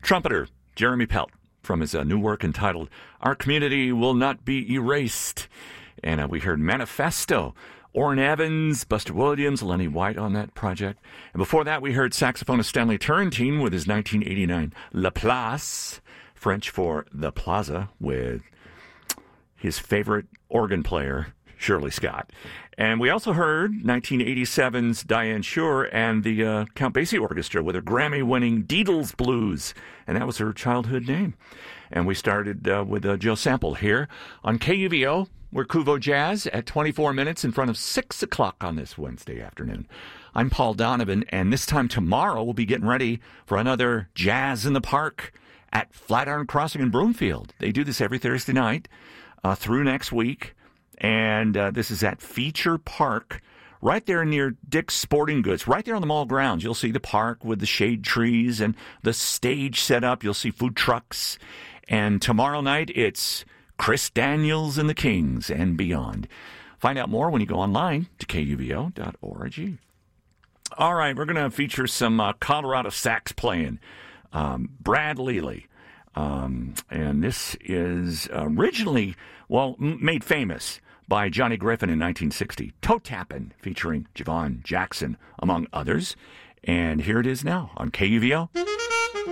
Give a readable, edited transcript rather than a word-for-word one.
trumpeter Jeremy Pelt from his new work entitled Our Community Will Not Be Erased. And we heard Manifesto, Orrin Evans, Buster Williams, Lenny White on that project. And before that, we heard saxophonist Stanley Turrentine with his 1989 La Place, French for The Plaza, with his favorite organ player, Shirley Scott. And we also heard 1987's Diane Shure and the Count Basie Orchestra with her Grammy-winning Deedles Blues. And that was her childhood name. And we started with Joe Sample here on KUVO. We're Kuvo Jazz at 24 minutes in front of 6 o'clock on this Wednesday afternoon. I'm Paul Donovan, and this time tomorrow we'll be getting ready for another Jazz in the Park at Flatiron Crossing in Broomfield. They do this every Thursday night through next week. And this is at Feature Park, right there near Dick's Sporting Goods, right there on the mall grounds. You'll see the park with the shade trees and the stage set up. You'll see food trucks. And tomorrow night, it's Chris Daniels and the Kings and beyond. Find out more when you go online to kuvo.org. All right, we're going to feature some Colorado sax playing. Brad Lely. And this is originally, made famous by Johnny Griffin in 1960. Toe Tappin', featuring Javon Jackson, among others. And here it is now on KUVO.